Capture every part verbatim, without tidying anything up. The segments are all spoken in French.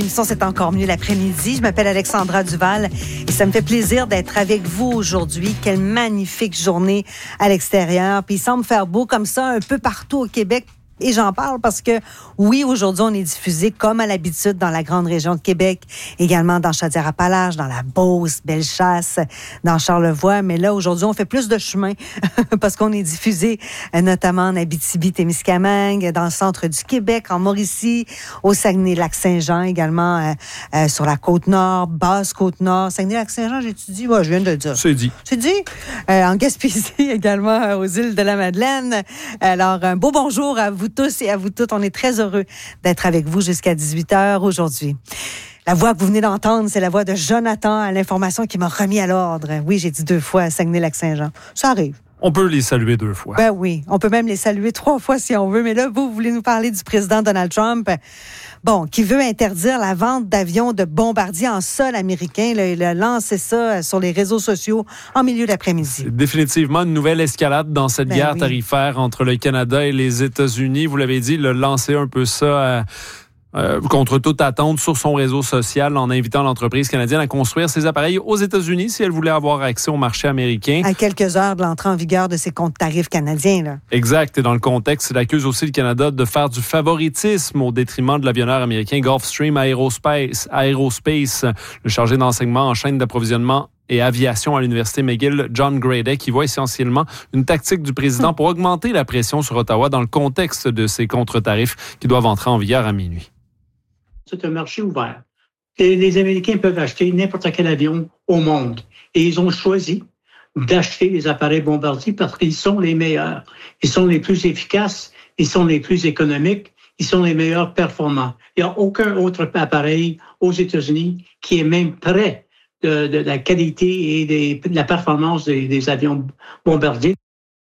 L'émission, c'est encore mieux l'après-midi. Je m'appelle Alexandra Duval et ça me fait plaisir d'être avec vous aujourd'hui. Quelle magnifique journée à l'extérieur. Puis il semble faire beau comme ça un peu partout au Québec. Et j'en parle parce que, oui, aujourd'hui, on est diffusé comme à l'habitude dans la grande région de Québec, également dans Chaudière-Appalaches, dans la Beauce, Bellechasse, dans Charlevoix. Mais là, aujourd'hui, on fait plus de chemin parce qu'on est diffusé notamment en Abitibi-Témiscamingue, dans le centre du Québec, en Mauricie, au Saguenay-Lac-Saint-Jean, également euh, euh, sur la Côte-Nord, Basse-Côte-Nord. Saguenay-Lac-Saint-Jean, j'ai-tu dit? Ouais, je viens de le dire. C'est dit. C'est dit. Euh, en Gaspésie, également euh, aux îles de la Madeleine. Alors, un beau bonjour à vous tous et à vous toutes. On est très heureux d'être avec vous jusqu'à dix-huit heures aujourd'hui. La voix que vous venez d'entendre, c'est la voix de Jonathan à l'information qui m'a remis à l'ordre. Oui, j'ai dit deux fois à Saguenay-Lac-Saint-Jean. Ça arrive. On peut les saluer deux fois. Ben oui, on peut même les saluer trois fois si on veut. Mais là, vous, vous voulez nous parler du président Donald Trump, bon, qui veut interdire la vente d'avions de bombardiers en sol américain. Là, il a lancé ça sur les réseaux sociaux en milieu d'après-midi. C'est définitivement une nouvelle escalade dans cette ben guerre oui. tarifaire entre le Canada et les États-Unis. Vous l'avez dit, il a lancé un peu ça euh, euh, contre toute attente sur son réseau social en invitant l'entreprise canadienne à construire ses appareils aux États-Unis si elle voulait avoir accès au marché américain. À quelques heures de l'entrée en vigueur de ces comptes tarifs canadiens. Là. Exact. Et dans le contexte, il accuse aussi le Canada de faire du favoritisme au détriment de l'avionneur américain Gulfstream Aerospace. Aerospace, le chargé d'enseignement en chaîne d'approvisionnement et aviation à l'Université McGill, John Grady, qui voit essentiellement une tactique du président pour augmenter la pression sur Ottawa dans le contexte de ces contre-tarifs qui doivent entrer en vigueur à minuit. C'est un marché ouvert. Et les Américains peuvent acheter n'importe quel avion au monde. Et ils ont choisi d'acheter les appareils bombardiers parce qu'ils sont les meilleurs. Ils sont les plus efficaces, ils sont les plus économiques, ils sont les meilleurs performants. Il n'y a aucun autre appareil aux États-Unis qui est même près de, de la qualité et des, de la performance des, des avions bombardiers.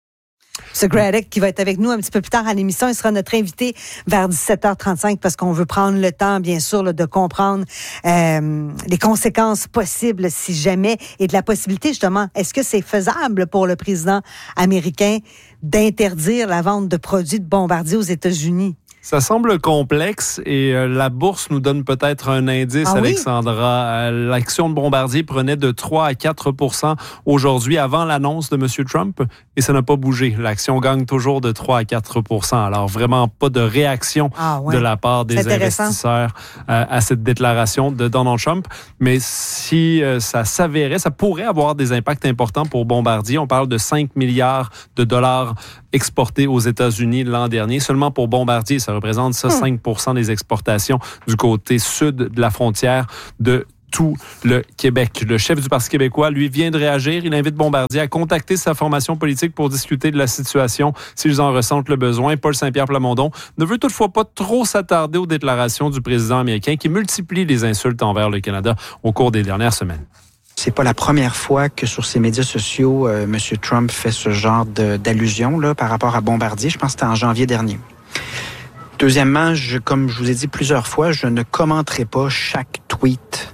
Ce Graddick qui va être avec nous un petit peu plus tard à l'émission, il sera notre invité vers dix-sept heures trente-cinq parce qu'on veut prendre le temps, bien sûr, là, de comprendre euh, les conséquences possibles si jamais et de la possibilité, justement, est-ce que c'est faisable pour le président américain d'interdire la vente de produits de bombardiers aux États-Unis? Ça semble complexe et euh, la bourse nous donne peut-être un indice, ah, Alexandra. Oui? Euh, l'action de Bombardier prenait de trois à quatre pour cent aujourd'hui avant l'annonce de M. Trump et ça n'a pas bougé. L'action gagne toujours de trois à quatre pour cent. Alors vraiment pas de réaction ah, ouais. de la part des investisseurs euh, à cette déclaration de Donald Trump. Mais si euh, ça s'avérait, ça pourrait avoir des impacts importants pour Bombardier. On parle de cinq milliards de dollars exportés aux États-Unis l'an dernier. Seulement pour Bombardier, ça représente ça, cinq pour cent des exportations du côté sud de la frontière de tout le Québec. Le chef du Parti québécois, lui, vient de réagir. Il invite Bombardier à contacter sa formation politique pour discuter de la situation s'ils en ressentent le besoin. Paul Saint-Pierre Plamondon ne veut toutefois pas trop s'attarder aux déclarations du président américain qui multiplie les insultes envers le Canada au cours des dernières semaines. C'est pas la première fois que sur ses médias sociaux, euh, M. Trump fait ce genre de, d'allusion là, par rapport à Bombardier. Je pense que c'était en janvier dernier. Deuxièmement, je, comme je vous ai dit plusieurs fois, je ne commenterai pas chaque tweet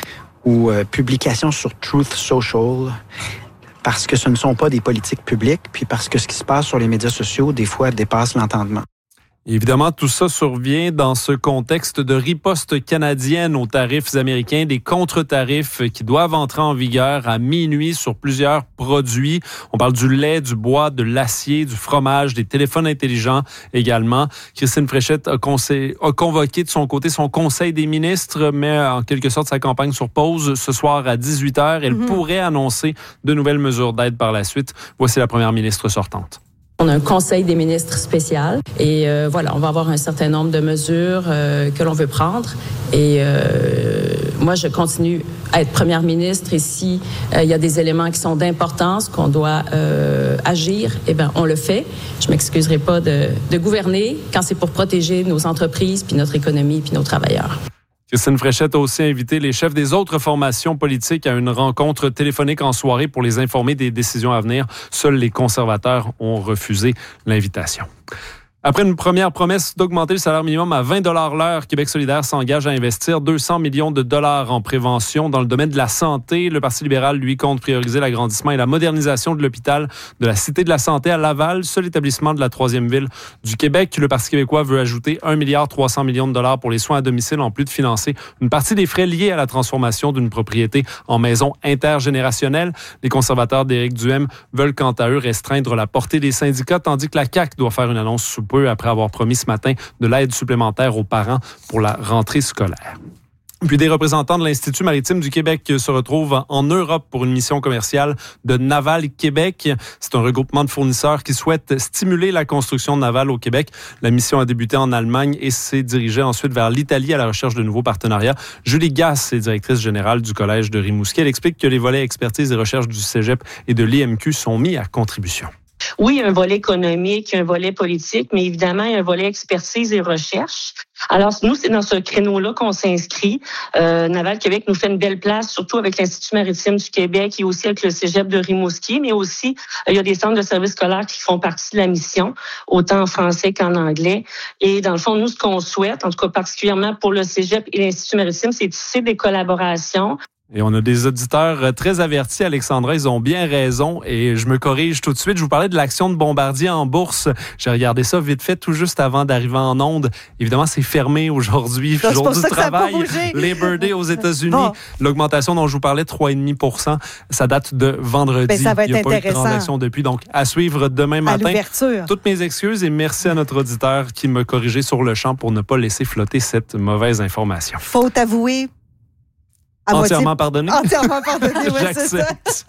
ou euh, publication sur Truth Social parce que ce ne sont pas des politiques publiques, puis parce que ce qui se passe sur les médias sociaux, des fois, dépasse l'entendement. Évidemment, tout ça survient dans ce contexte de riposte canadienne aux tarifs américains, des contre-tarifs qui doivent entrer en vigueur à minuit sur plusieurs produits. On parle du lait, du bois, de l'acier, du fromage, des téléphones intelligents également. Christine Fréchette a, conseil, a convoqué de son côté son conseil des ministres, met en quelque sorte sa campagne sur pause ce soir à dix-huit heures. Elle mm-hmm. pourrait annoncer de nouvelles mesures d'aide par la suite. Voici la première ministre sortante. On a un conseil des ministres spécial et euh, voilà, on va avoir un certain nombre de mesures euh, que l'on veut prendre. Et euh, moi, je continue à être première ministre et si euh, il y a des éléments qui sont d'importance, qu'on doit euh, agir, eh bien, on le fait. Je m'excuserai pas de, de gouverner quand c'est pour protéger nos entreprises, puis notre économie, puis nos travailleurs. Christine Fréchette a aussi invité les chefs des autres formations politiques à une rencontre téléphonique en soirée pour les informer des décisions à venir. Seuls les conservateurs ont refusé l'invitation. Après une première promesse d'augmenter le salaire minimum à vingt dollars l'heure, Québec solidaire s'engage à investir deux cents millions de dollars en prévention dans le domaine de la santé. Le Parti libéral, lui, compte prioriser l'agrandissement et la modernisation de l'hôpital de la Cité de la Santé à Laval, seul établissement de la troisième ville du Québec. Le Parti québécois veut ajouter un milliard trois cents millions de dollars pour les soins à domicile, en plus de financer une partie des frais liés à la transformation d'une propriété en maison intergénérationnelle. Les conservateurs d'Éric Duhem veulent quant à eux restreindre la portée des syndicats, tandis que la C A Q doit faire une annonce sous peu après avoir promis ce matin de l'aide supplémentaire aux parents pour la rentrée scolaire. Puis des représentants de l'Institut maritime du Québec se retrouvent en Europe pour une mission commerciale de Naval Québec. C'est un regroupement de fournisseurs qui souhaitent stimuler la construction de navals au Québec. La mission a débuté en Allemagne et s'est dirigée ensuite vers l'Italie à la recherche de nouveaux partenariats. Julie Gass est directrice générale du Collège de Rimouski. Elle explique que les volets expertise et recherche du Cégep et de l'I M Q sont mis à contribution. Oui, il y a un volet économique, un volet politique, mais évidemment, il y a un volet expertise et recherche. Alors, nous, c'est dans ce créneau-là qu'on s'inscrit. Euh, Naval Québec nous fait une belle place, surtout avec l'Institut maritime du Québec et aussi avec le Cégep de Rimouski, mais aussi, euh, il y a des centres de services scolaires qui font partie de la mission, autant en français qu'en anglais. Et dans le fond, nous, ce qu'on souhaite, en tout cas particulièrement pour le Cégep et l'Institut maritime, c'est tisser des collaborations. Et on a des auditeurs très avertis, Alexandra, ils ont bien raison et je me corrige tout de suite. Je vous parlais de l'action de Bombardier en bourse. J'ai regardé ça vite fait tout juste avant d'arriver en onde. Évidemment, c'est fermé aujourd'hui, c'est jour du travail. Labor Day aux États-Unis. Bon. L'augmentation dont je vous parlais, trois virgule cinq pour cent, ça date de vendredi. Ben, ça va être Il n'y a pas eu de intéressant. transaction depuis. Donc, à suivre demain matin. À l'ouverture. Toutes mes excuses et merci à notre auditeur qui m'a corrigé sur le champ pour ne pas laisser flotter cette mauvaise information. Faute avouée. À Entièrement moitié... pardonné. Entièrement pardonné, oui, c'est ça.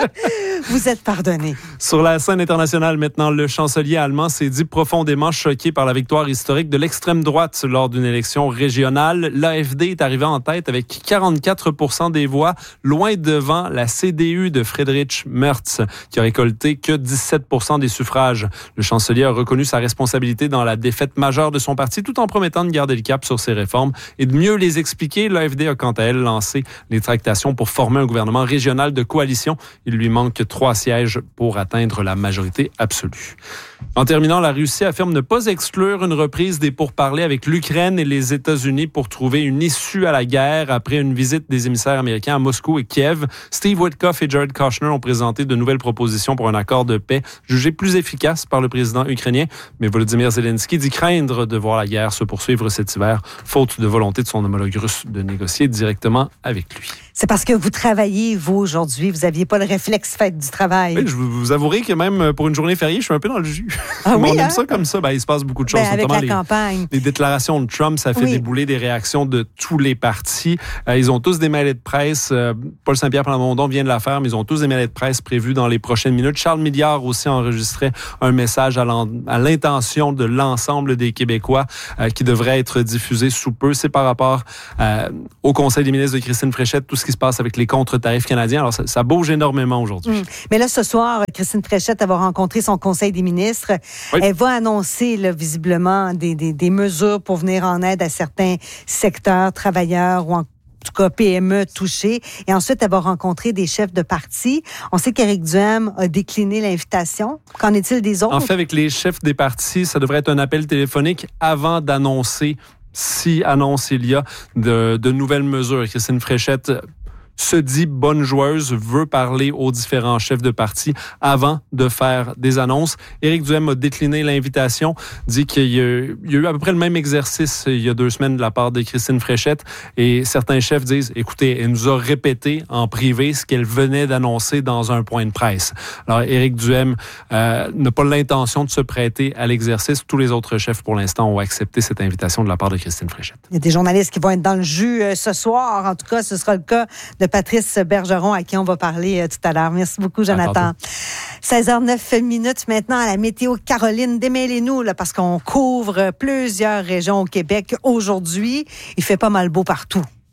Vous êtes pardonné. Sur la scène internationale maintenant, le chancelier allemand s'est dit profondément choqué par la victoire historique de l'extrême droite lors d'une élection régionale. L'A F D est arrivé en tête avec quarante-quatre pour cent des voix, loin devant la C D U de Friedrich Merz, qui a récolté que dix-sept pour cent des suffrages. Le chancelier a reconnu sa responsabilité dans la défaite majeure de son parti, tout en promettant de garder le cap sur ses réformes et de mieux les expliquer. L'A F D a quant à elle lancé les tractations pour former un gouvernement régional de coalition. Il lui manque trois sièges pour atteindre la majorité absolue. En terminant, la Russie affirme ne pas exclure une reprise des pourparlers avec l'Ukraine et les États-Unis pour trouver une issue à la guerre après une visite des émissaires américains à Moscou et Kiev. Steve Witkoff et Jared Kushner ont présenté de nouvelles propositions pour un accord de paix jugé plus efficace par le président ukrainien. Mais Volodymyr Zelensky dit craindre de voir la guerre se poursuivre cet hiver, faute de volonté de son homologue russe de négocier directement avec lui. C'est parce que vous travaillez, vous, aujourd'hui. Vous n'aviez pas le réflexe fait du travail. Oui, je vous avouerai que même pour une journée fériée, je suis un peu dans le jus. Ah oui, on hein? aime ça comme ça. Ben, il se passe beaucoup de choses. Ben, avec la les, campagne. Les déclarations de Trump, ça fait oui. débouler des réactions de tous les partis. Euh, ils ont tous des mêlées de presse. Euh, Paul Saint-Pierre Plamondon vient de la faire, mais ils ont tous des mêlées de presse prévues dans les prochaines minutes. Charles Milliard aussi enregistrait un message à l'intention de l'ensemble des Québécois euh, qui devrait être diffusé sous peu. C'est par rapport euh, au Conseil des ministres de Christine Fréchette, tout ce qui se passe avec les contre-tarifs canadiens. Alors, ça, ça bouge énormément aujourd'hui. Mmh. Mais là, ce soir, Christine Fréchette, elle va rencontrer son Conseil des ministres. Oui. Elle va annoncer, là, visiblement, des, des, des mesures pour venir en aide à certains secteurs, travailleurs ou en tout cas P M E touchés. Et ensuite, elle va rencontrer des chefs de partis. On sait qu'Éric Duhem a décliné l'invitation. Qu'en est-il des autres? En fait, avec les chefs des partis, ça devrait être un appel téléphonique avant d'annoncer, si annonce il y a, de, de nouvelles mesures. Christine Fréchette se dit bonne joueuse, veut parler aux différents chefs de parti avant de faire des annonces. Éric Duhem a décliné l'invitation, dit qu'il y a, il y a eu à peu près le même exercice il y a deux semaines de la part de Christine Fréchette et certains chefs disent, écoutez, elle nous a répété en privé ce qu'elle venait d'annoncer dans un point de presse. Alors, Éric Duhem euh, n'a pas l'intention de se prêter à l'exercice. Tous les autres chefs, pour l'instant, ont accepté cette invitation de la part de Christine Fréchette. Il y a des journalistes qui vont être dans le jus euh, ce soir. En tout cas, ce sera le cas de Patrice Bergeron, à qui on va parler euh, tout à l'heure. Merci beaucoup, Jonathan. seize heures neuf minutes maintenant à la météo. Caroline, démêlez-nous, là, parce qu'on couvre plusieurs régions au Québec aujourd'hui. Il fait pas mal beau partout.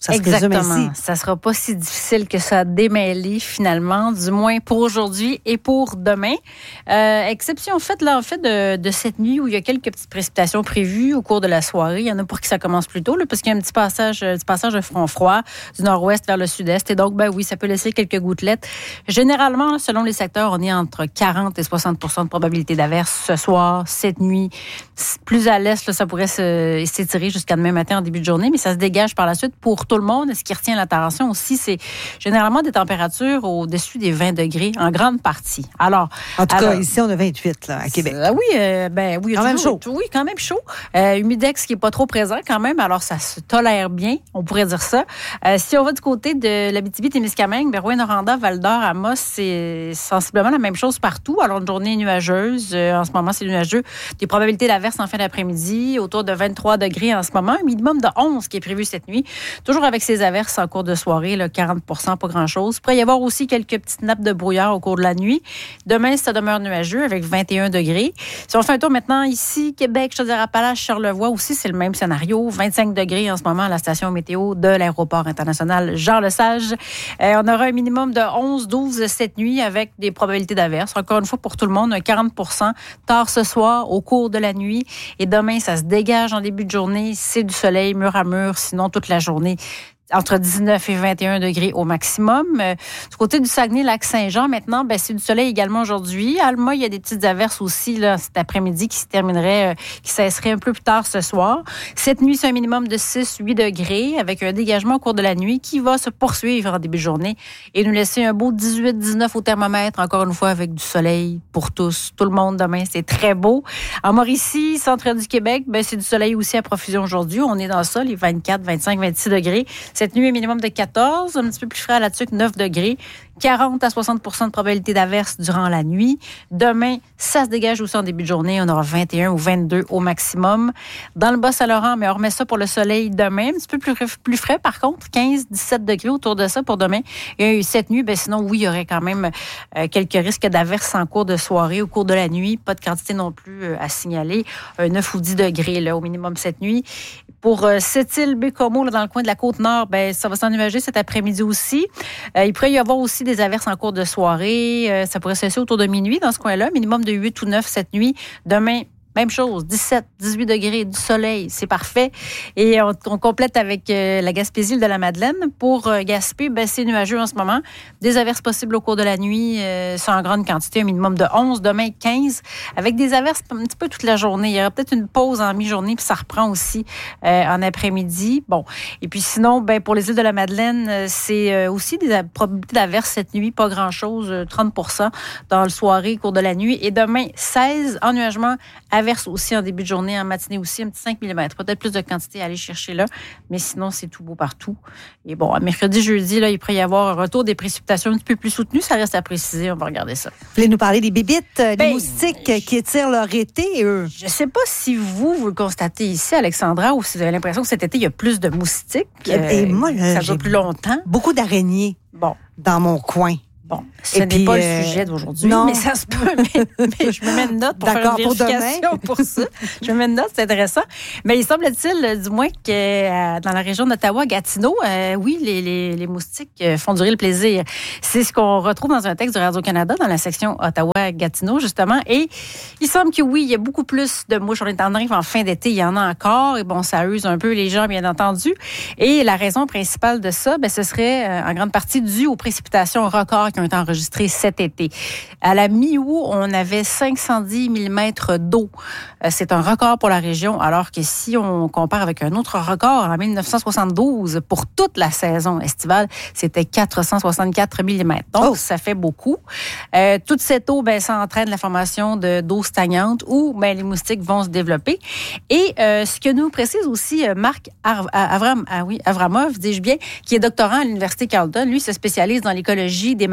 Ça se Exactement. résume ainsi. Ça sera pas si difficile que ça à démêler finalement, du moins pour aujourd'hui et pour demain. Euh, exception faite là en fait de, de cette nuit où il y a quelques petites précipitations prévues au cours de la soirée. Il y en a pour qui ça commence plus tôt là, parce qu'il y a un petit passage, un petit passage de front froid du nord-ouest vers le sud-est et donc ben oui, ça peut laisser quelques gouttelettes. Généralement, selon les secteurs, on est entre quarante et soixante pour cent de probabilité d'averse ce soir, cette nuit. Plus à l'est, là, ça pourrait se, s'étirer jusqu'à demain matin en début de journée, mais ça se dégage par la suite pour tout le monde. Ce qui retient l'attention aussi, c'est généralement des températures au-dessus des vingt degrés en grande partie. Alors, en tout alors, cas, ici, on a vingt-huit là, à Québec. Euh, oui, euh, ben oui. Quand même chaud. Oui, quand même chaud. Euh, humidex qui est pas trop présent quand même, alors ça se tolère bien, on pourrait dire ça. Euh, si on va du côté de l'Abitibi-Témiscamingue, ben Rouyn-Noranda, Val-d'Or, Amos, c'est sensiblement la même chose partout. Alors, une journée nuageuse. Euh, en ce moment, c'est nuageux. Des probabilités d'averse en fin d'après-midi, autour de vingt-trois degrés en ce moment. Un minimum de onze qui est prévu cette nuit. Toujours avec ces averses en cours de soirée, là, quarante pour cent, pas grand-chose. Il pourrait y avoir aussi quelques petites nappes de brouillard au cours de la nuit. Demain, ça demeure nuageux avec vingt et un degrés. Si on fait un tour maintenant ici, Québec, Chaudière-Appalaches, Charlevoix aussi, c'est le même scénario. vingt-cinq degrés en ce moment à la station météo de l'aéroport international Jean-Lesage. Euh, on aura un minimum de onze douze cette nuit avec des probabilités d'averse. Encore une fois, pour tout le monde, un quarante pour cent tard ce soir au cours de la nuit. Et demain, ça se dégage en début de journée. C'est du soleil mur à mur, sinon toute la journée. Entre dix-neuf et vingt et un degrés au maximum. Euh, du côté du Saguenay-Lac-Saint-Jean, maintenant, ben, c'est du soleil également aujourd'hui. Alma, il y a des petites averses aussi là, cet après-midi qui se termineraient, euh, qui cesseraient un peu plus tard ce soir. Cette nuit, c'est un minimum de six à huit degrés avec un dégagement au cours de la nuit qui va se poursuivre en début de journée et nous laisser un beau dix-huit dix-neuf au thermomètre, encore une fois, avec du soleil pour tous. Tout le monde demain, c'est très beau. En Mauricie, centre du Québec, ben, c'est du soleil aussi à profusion aujourd'hui. On est dans ça, les vingt-quatre, vingt-cinq, vingt-six degrés. Cette nuit, un minimum de quatorze, un petit peu plus frais à la tuque, neuf degrés. quarante à soixante pour cent de probabilité d'averse durant la nuit. Demain, ça se dégage aussi en début de journée. On aura vingt et un ou vingt-deux au maximum. Dans le Bas-Saint-Laurent, mais on remet ça pour le soleil demain. Un petit peu plus, plus frais, par contre. quinze à dix-sept degrés autour de ça pour demain. Et cette nuit, ben sinon, oui, il y aurait quand même euh, quelques risques d'averse en cours de soirée, au cours de la nuit. Pas de quantité non plus euh, à signaler. Euh, neuf ou dix degrés là, au minimum cette nuit. Pour euh, Sept-Îles, Bécomo, là, dans le coin de la Côte-Nord, ben, ça va s'ennuager cet après-midi aussi. Euh, il pourrait y avoir aussi des averses en cours de soirée. Euh, ça pourrait cesser autour de minuit dans ce coin-là. Minimum de huit ou neuf cette nuit. Demain, même chose, dix-sept, dix-huit degrés, du soleil, c'est parfait. Et on, on complète avec euh, la Gaspésie, de la Madeleine. Pour euh, Gaspé, ben, c'est nuageux en ce moment. Des averses possibles au cours de la nuit, euh, c'est en grande quantité, un minimum de onze, demain quinze, avec des averses un petit peu toute la journée. Il y aura peut-être une pause en mi-journée, puis ça reprend aussi euh, en après-midi. Bon, et puis sinon, ben, pour les îles de la Madeleine, euh, c'est euh, aussi des probabilités d'averses cette nuit, pas grand-chose, euh, trente pour cent dans le soirée, au cours de la nuit. Et demain, seize, ennuagement, averse aussi en début de journée, en matinée aussi, un petit cinq millimètres. Peut-être plus de quantité à aller chercher là, mais sinon, c'est tout beau partout. Et bon, à mercredi, jeudi, là, il pourrait y avoir un retour des précipitations un petit peu plus soutenues. Ça reste à préciser, on va regarder ça. Vous voulez nous parler des bébites, des ben, moustiques je, qui étirent leur été, eux? Je ne sais pas si vous, vous le constatez ici, Alexandra, ou si vous avez l'impression que cet été, il y a plus de moustiques. Et, euh, et moi, là, ça dure plus longtemps. Beaucoup d'araignées bon. dans mon coin. Bon, ce et n'est puis, pas euh, le sujet d'aujourd'hui, non. mais ça se peut. Mais, mais je me mets une note pour faire une vérification pour, pour ça. Je me mets une note, c'est intéressant. Mais il semble-t-il, du moins, que euh, dans la région d'Ottawa, Gatineau, euh, oui, les, les, les moustiques euh, font durer le plaisir. C'est ce qu'on retrouve dans un texte de Radio-Canada, dans la section Ottawa-Gatineau, justement. Et il semble que oui, il y a beaucoup plus de mouches. On est en arrive en fin d'été, il y en a encore. Et bon, ça use un peu les gens, bien entendu. Et la raison principale de ça, ben, ce serait euh, en grande partie dû aux précipitations records qui ont été enregistrées cet été. À la mi-août, on avait cinq cent dix millimètres d'eau. C'est un record pour la région, alors que si on compare avec un autre record, en dix-neuf cent soixante-douze, pour toute la saison estivale, c'était quatre cent soixante-quatre millimètres. Donc, oh. ça fait beaucoup. Euh, toute cette eau, ben, ça entraîne la formation de, d'eau stagnante où ben, les moustiques vont se développer. Et euh, ce que nous précise aussi Marc Ar- Avram, ah oui, Avramov, dis-je bien, qui est doctorant à l'Université Carleton, lui se spécialise dans l'écologie des maladies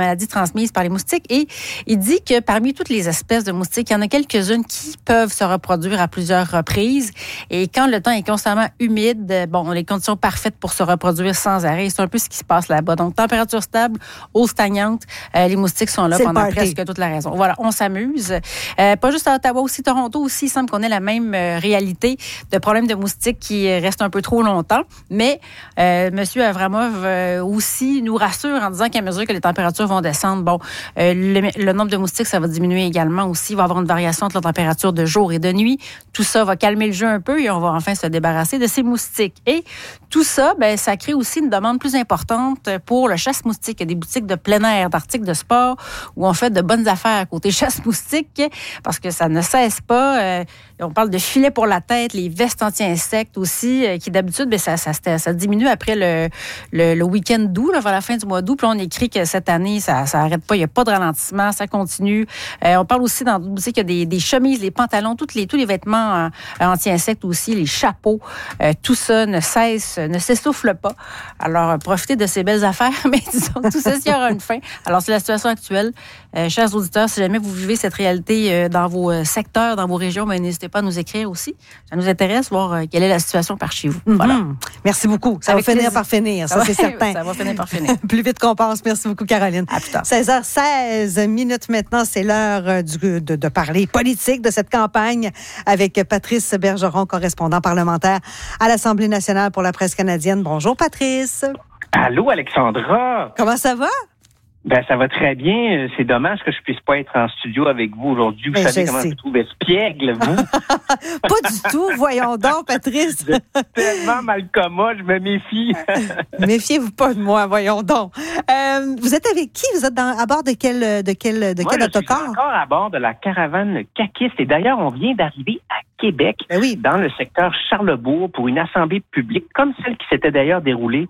maladies transmises par les moustiques. Et il dit que parmi toutes les espèces de moustiques, il y en a quelques-unes qui peuvent se reproduire à plusieurs reprises. Et quand le temps est constamment humide, bon, les conditions parfaites pour se reproduire sans arrêt. C'est un peu ce qui se passe là-bas. Donc, température stable, eau stagnante, euh, les moustiques sont là C'est pendant presque toute la raison. Voilà, on s'amuse. Euh, pas juste à Ottawa, aussi Toronto aussi, il semble qu'on ait la même euh, réalité de problèmes de moustiques qui restent un peu trop longtemps. Mais euh, M. Avramov euh, aussi nous rassure en disant qu'à mesure que les températures vont descendre, bon, euh, le, le nombre de moustiques, ça va diminuer également aussi. Il va y avoir une variation entre la température de jour et de nuit. Tout ça va calmer le jeu un peu et on va enfin se débarrasser de ces moustiques. Et tout ça, ben, ça crée aussi une demande plus importante pour le chasse-moustique. Il y a des boutiques de plein air, d'articles de sport où on fait de bonnes affaires côté chasse-moustique parce que ça ne cesse pas. Euh, on parle de filets pour la tête, les vestes anti-insectes aussi, euh, qui d'habitude, ben, ça, ça, ça, ça diminue après le, le, le week-end d'août, là, vers la fin du mois d'août. Puis on écrit que cette année, ça n'arrête pas, il n'y a pas de ralentissement, ça continue. Euh, on parle aussi dans d'autres boutiques qu'il y a des, des chemises, les pantalons, toutes les, tous les vêtements euh, anti-insectes aussi, les chapeaux, euh, tout ça ne cesse, ne s'essouffle pas. Alors, euh, profitez de ces belles affaires, mais disons que tout ceci aura une fin. Alors, c'est la situation actuelle. Euh, chers auditeurs, si jamais vous vivez cette réalité euh, dans vos euh, secteurs, dans vos régions, ben, n'hésitez pas à nous écrire aussi. Ça nous intéresse, voir euh, quelle est la situation par chez vous. Mm-hmm. Voilà. Merci beaucoup. Ça Avec va finir plaisir. par finir, ça, ça c'est certain. Ça va finir par finir. Plus vite qu'on pense. Merci beaucoup, Caroline. À plus tard. seize heures seize minutes maintenant, c'est l'heure du, de, de parler politique de cette campagne avec Patrice Bergeron, correspondant parlementaire à l'Assemblée nationale pour la presse canadienne. Bonjour, Patrice. Allô, Alexandra. Comment ça va? Ben, ça va très bien. C'est dommage que je puisse pas être en studio avec vous aujourd'hui. Vous Ben, savez je comment sais. je trouve espiègle, vous. Pas du tout. Voyons donc, Patrice. Vous êtes tellement Malcoma, je me méfie. Méfiez-vous pas de moi, voyons donc. Euh, vous êtes avec qui? Vous êtes dans, à bord de quel, de quel, de Moi, quel je autocar? suis encore à bord de la caravane caquiste. Et d'ailleurs, on vient d'arriver à Québec, Ben oui. dans le secteur Charlebourg, pour une assemblée publique, comme celle qui s'était d'ailleurs déroulée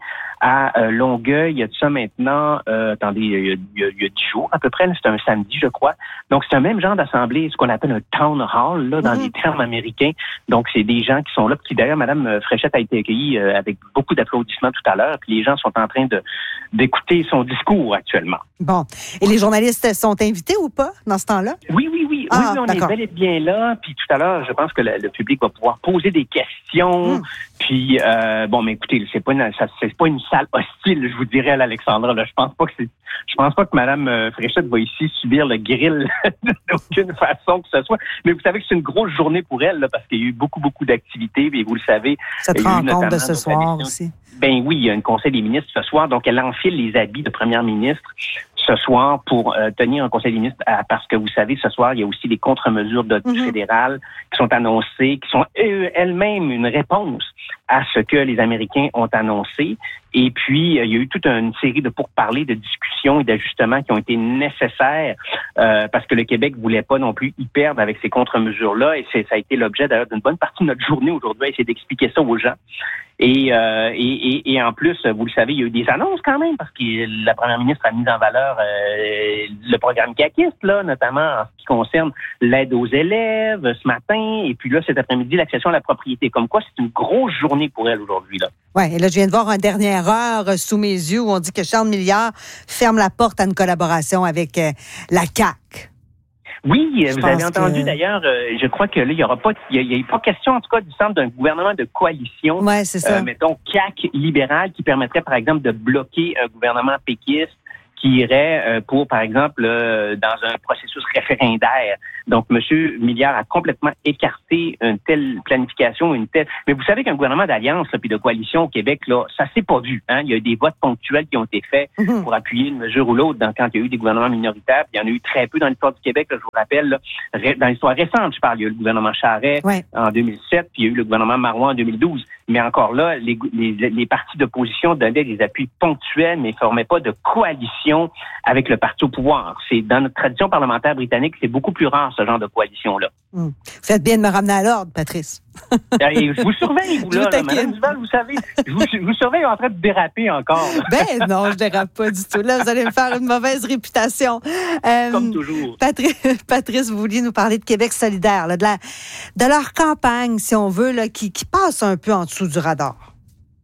à euh, Longueuil. Il y a de ça maintenant, euh, attendez, il y, a, il, y a, il y a dix jours à peu près, c'est un samedi, je crois. Donc, c'est un même genre d'assemblée, ce qu'on appelle un town hall, là, dans mm-hmm. les termes américains. Donc, c'est des gens qui sont là. Puis d'ailleurs, Mme Fréchette a été accueillie euh, avec beaucoup d'applaudissements tout à l'heure. Puis les gens sont en train de d'écouter son discours actuellement. Bon. Et les journalistes sont invités ou pas dans ce temps-là? Oui, oui, oui. Ah, oui, oui, on d'accord. est bel et bien là. Puis tout à l'heure, je pense que le, le public va pouvoir poser des questions. Mm. Puis, euh, bon, mais écoutez, c'est pas une, ça, c'est pas une salle hostile, je vous dirais, à l'Alexandra. Là. Je pense pas que c'est, je pense pas que Mme Fréchette va ici subir le grill d'aucune façon que ce soit. Mais vous savez que c'est une grosse journée pour elle, là, parce qu'il y a eu beaucoup, beaucoup d'activités. Et vous le savez. Cette rencontre de ce soir aussi. Ben oui, il y a un conseil des ministres ce soir. Donc, elle enfile les habits de première ministre ce soir pour euh, tenir un conseil des ministres à, parce que vous savez, ce soir, il y a aussi des contre-mesures d'audit mm-hmm. fédéral qui sont annoncées, qui sont euh, elles-mêmes une réponse à ce que les Américains ont annoncé. Et puis, euh, il y a eu toute une série de pourparlers, de discussions et d'ajustements qui ont été nécessaires euh, parce que le Québec voulait pas non plus y perdre avec ces contre-mesures-là. Et c'est, ça a été l'objet d'ailleurs d'une bonne partie de notre journée aujourd'hui, à essayer d'expliquer ça aux gens. Et, euh, et, et, et en plus, vous le savez, il y a eu des annonces quand même, parce que la première ministre a mis en valeur euh, le programme caquiste, là, notamment en ce qui concerne l'aide aux élèves ce matin, et puis là, cet après-midi, l'accession à la propriété. Comme quoi, c'est une grosse journée pour elle aujourd'hui, là. Oui, et là, je viens de voir une dernière heure euh, sous mes yeux où on dit que Charles Milliard ferme la porte à une collaboration avec euh, la C A Q. Oui, je vous avez entendu que... d'ailleurs, euh, je crois que là, il n'y aura pas, il n'y a, a pas question, en tout cas, du centre d'un gouvernement de coalition. Oui, c'est ça. Euh, mettons, C A Q libéral qui permettrait, par exemple, de bloquer un gouvernement péquiste qui irait euh, pour, par exemple, euh, dans un processus référendaire. Donc, M. Milliard a complètement écarté une telle planification, une telle... Mais vous savez qu'un gouvernement d'alliance puis de coalition au Québec, là, ça s'est pas vu. Hein? Il y a eu des votes ponctuels qui ont été faits mm-hmm. pour appuyer une mesure ou l'autre dans, quand il y a eu des gouvernements minoritaires. Puis il y en a eu très peu dans l'histoire du Québec. Là, je vous rappelle, là, dans l'histoire récente, je parle, il y a eu le gouvernement Charest ouais. en deux mille sept, puis il y a eu le gouvernement Marois en deux mille douze. Mais encore là, les, les, les partis d'opposition donnaient des appuis ponctuels, mais ne formaient pas de coalition avec le parti au pouvoir. C'est dans notre tradition parlementaire britannique, c'est beaucoup plus rare ce genre de coalition-là. Mmh. Vous faites bien de me ramener à l'ordre, Patrice. Et je vous surveille, vous, là, là Madame Duval, vous savez, je vous, je vous surveille en train de déraper encore. Là. Ben non, je dérape pas du tout. Là, vous allez me faire une mauvaise réputation. Euh, Comme toujours. Patrice, Patrice, vous vouliez nous parler de Québec solidaire, là, de, la, de leur campagne, si on veut, là, qui, qui passe un peu en dessous du radar.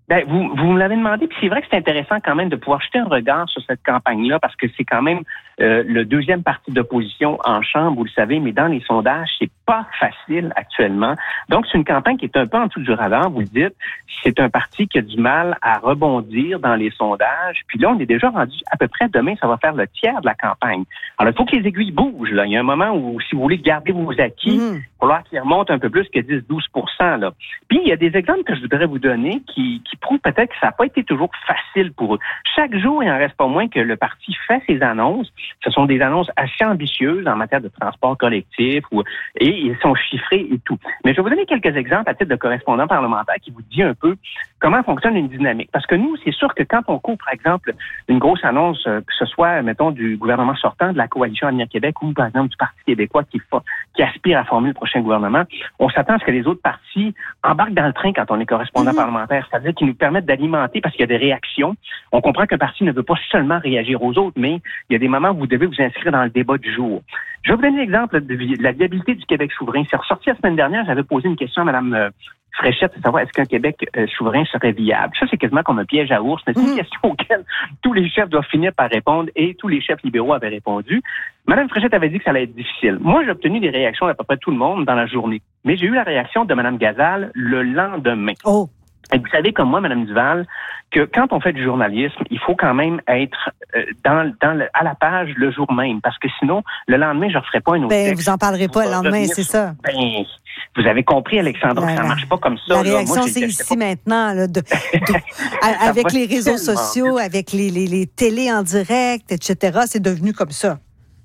Ben, vous, vous me l'avez demandé, puis c'est vrai que c'est intéressant quand même de pouvoir jeter un regard sur cette campagne-là, parce que c'est quand même euh, le deuxième parti d'opposition en Chambre, vous le savez, mais dans les sondages, c'est pas facile actuellement. Donc, c'est une campagne qui est un peu en dessous du radar, vous le dites. C'est un parti qui a du mal à rebondir dans les sondages. Puis là, on est déjà rendu à peu près, demain, ça va faire le tiers de la campagne. Alors, il faut que les aiguilles bougent, là. Il y a un moment où, si vous voulez garder vos acquis, mmh. il va falloir qu'ils remontent un peu plus que dix à douze pour cent, là. Puis, il y a des exemples que je voudrais vous donner qui, qui prouvent peut-être que ça n'a pas été toujours facile pour eux. Chaque jour, il n'en reste pas moins que le parti fait ses annonces. Ce sont des annonces assez ambitieuses en matière de transport collectif ou, et ils sont chiffrés et tout. Mais je vais vous donner quelques exemples à titre de correspondant parlementaire qui vous dit un peu comment fonctionne une dynamique. Parce que nous, c'est sûr que quand on couvre, par exemple, une grosse annonce, que ce soit, mettons, du gouvernement sortant, de la Coalition Avenir Québec ou, par exemple, du Parti québécois qui, qui aspire à former le prochain gouvernement, on s'attend à ce que les autres partis embarquent dans le train quand on est correspondant mmh. parlementaire. C'est-à-dire qu'ils nous permettent d'alimenter parce qu'il y a des réactions. On comprend qu'un parti ne veut pas seulement réagir aux autres, mais il y a des moments où vous devez vous inscrire dans le débat du jour. Je vais vous donner l'exemple de la viabilité du Québec souverain. C'est ressorti la semaine dernière, j'avais posé une question à Mme euh, Fréchette, de savoir est-ce qu'un Québec euh, souverain serait viable. Ça, c'est quasiment comme un piège à ours, mais c'est une mmh. question auquel tous les chefs doivent finir par répondre et tous les chefs libéraux avaient répondu. Mme Fréchette avait dit que ça allait être difficile. Moi, j'ai obtenu des réactions d'à peu près tout le monde dans la journée, mais j'ai eu la réaction de Mme Gazal le lendemain. Oh. Et vous savez, comme moi, Mme Duval, que quand on fait du journalisme, il faut quand même être euh, dans, dans le, à la page le jour même, parce que sinon, le lendemain, je ne referai pas un autre ben, texte. Vous n'en parlerez pas le lendemain, c'est ça. Ben, vous avez compris, Alexandra, que ça ne marche pas comme ça. La réaction, là. Moi, c'est ici pas... maintenant, là, de, de, avec les réseaux sociaux, avec les, les, les télés en direct, et cetera, c'est devenu comme ça.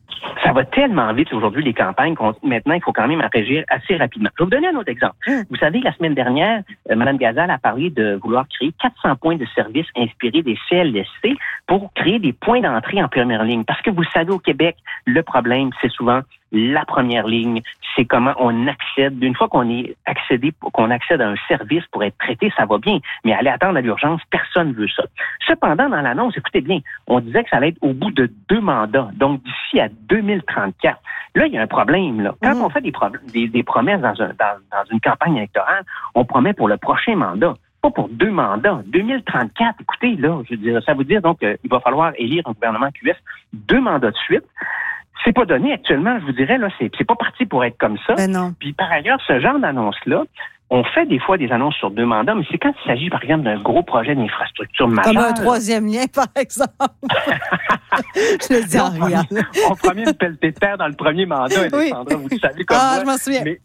Ça va tellement vite aujourd'hui, les campagnes, qu'on, maintenant, il faut quand même réagir assez rapidement. Je vais vous donner un autre exemple. Mmh. Vous savez, la semaine dernière, euh, Mme Gazal a parlé de vouloir créer quatre cents points de service inspirés des C L S C pour créer des points d'entrée en première ligne. Parce que vous savez, au Québec, le problème, c'est souvent la première ligne, c'est comment on accède. Une fois qu'on est accédé, qu'on accède à un service pour être traité, ça va bien. Mais aller attendre à l'urgence, personne ne veut ça. Cependant, dans l'annonce, écoutez bien, on disait que ça allait être au bout de deux mandats, donc d'ici à deux mille trente-quatre. Là, il y a un problème. Là. Quand mmh. on fait des, pro- des, des promesses dans, un, dans, dans une campagne électorale, on promet pour le prochain mandat. Pas pour deux mandats. deux mille trente-quatre, écoutez, là, je veux dire, ça veut dire donc qu'il va falloir élire un gouvernement Q S deux mandats de suite. C'est pas donné actuellement, je vous dirais, là, c'est, c'est pas parti pour être comme ça. Ben non. Puis par ailleurs, ce genre d'annonce-là, on fait des fois des annonces sur deux mandats, mais c'est quand il s'agit, par exemple, d'un gros projet d'infrastructure majeur. Comme un troisième lien, par exemple. Je le dis en riant. On promet une pelletée de terre dans le premier mandat, Alexandra, oui. Vous le savez comme ah, moi. je m'en souviens. Mais...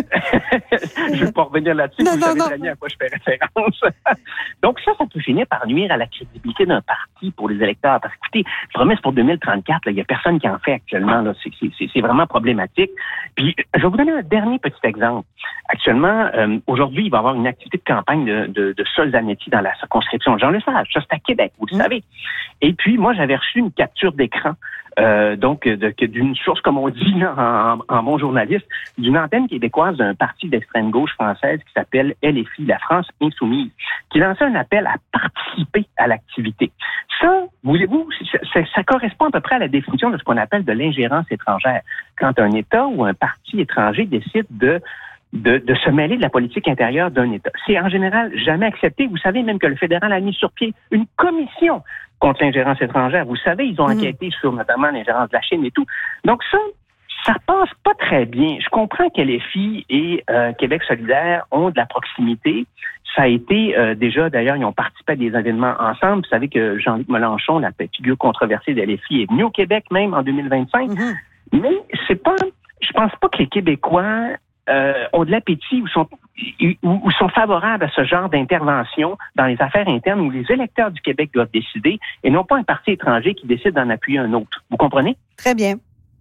je ne vais pas revenir là-dessus, non, vous non, savez non. très bien à quoi je fais référence. Donc ça, ça peut finir par nuire à la crédibilité d'un parti pour les électeurs. Parce que, écoutez, promesse pour deux mille trente-quatre, il n'y a personne qui en fait actuellement. Là. C'est, c'est, c'est vraiment problématique. Puis, je vais vous donner un dernier petit exemple. Actuellement, euh, aujourd'hui, il va y avoir une activité de campagne de, de, de Sol Zanetti dans la circonscription Jean Lesage. Ça, c'est à Québec, vous le mmh. savez. Et puis, moi, j'avais reçu une capture d'écran, euh, donc de, d'une source, comme on dit là, en, en bon journaliste, d'une antenne québécoise d'un parti d'extrême gauche française qui s'appelle L F I, la France Insoumise, qui lançait un appel à participer à l'activité. Ça, voulez-vous, ça, ça, ça correspond à peu près à la définition de ce qu'on appelle de l'ingérence étrangère. Quand un État ou un parti étranger décide de De, de se mêler de la politique intérieure d'un État. C'est en général jamais accepté. Vous savez même que le fédéral a mis sur pied une commission contre l'ingérence étrangère. Vous savez, ils ont mmh. enquêté sur notamment l'ingérence de la Chine et tout. Donc ça, ça passe pas très bien. Je comprends que L F I et euh, Québec solidaire ont de la proximité. Ça a été euh, déjà, d'ailleurs, ils ont participé à des événements ensemble. Vous savez que Jean-Luc Mélenchon, la figure controversée de L F I, est venu au Québec même en deux mille vingt-cinq. Mmh. Mais c'est pas, je pense pas que les Québécois Euh, ont de l'appétit ou sont, ou, ou sont favorables à ce genre d'intervention dans les affaires internes où les électeurs du Québec doivent décider et non pas un parti étranger qui décide d'en appuyer un autre. Vous comprenez? Très bien.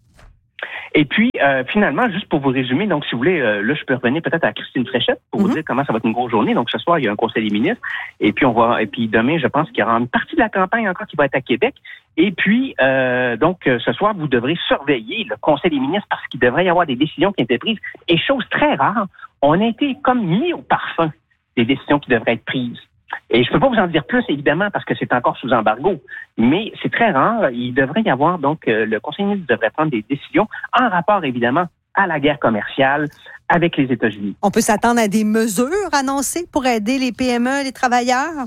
Et puis, euh, finalement, juste pour vous résumer, donc si vous voulez, euh, là, je peux revenir peut-être à Christine Fréchette pour mm-hmm. vous dire comment ça va être une grosse journée. Donc, ce soir, il y a un conseil des ministres. Et puis, on va, et puis demain, je pense qu'il y aura une partie de la campagne encore qui va être à Québec. Et puis, euh, donc, euh, ce soir, vous devrez surveiller le conseil des ministres parce qu'il devrait y avoir des décisions qui ont été prises. Et chose très rare, on a été comme mis au parfum des décisions qui devraient être prises. Et je ne peux pas vous en dire plus, évidemment, parce que c'est encore sous embargo. Mais c'est très rare. Il devrait y avoir, donc, euh, le conseil des ministres devrait prendre des décisions en rapport, évidemment, à la guerre commerciale avec les États-Unis. On peut s'attendre à des mesures annoncées pour aider les P M E, les travailleurs?